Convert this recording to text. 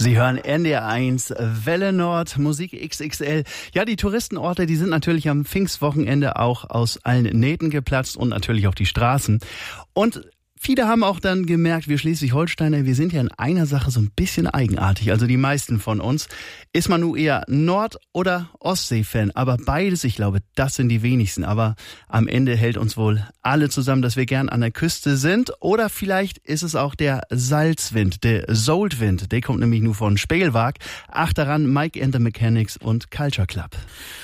Sie hören NDR1 Welle Nord, Musik XXL. Ja, die Touristenorte, die sind natürlich am Pfingstwochenende auch aus allen Nähten geplatzt und natürlich auch die Straßen. Und viele haben auch dann gemerkt, wir Schleswig-Holsteiner, wir sind ja in einer Sache so ein bisschen eigenartig. Also die meisten von uns. Ist man nur eher Nord- oder Ostsee-Fan? Aber beides, ich glaube, das sind die wenigsten. Aber am Ende hält uns wohl alle zusammen, dass wir gern an der Küste sind. Oder vielleicht ist es auch der Salzwind, der Soultwind. Der kommt nämlich nur von Spelwag. Ach daran, Mike and the Mechanics und Culture Club.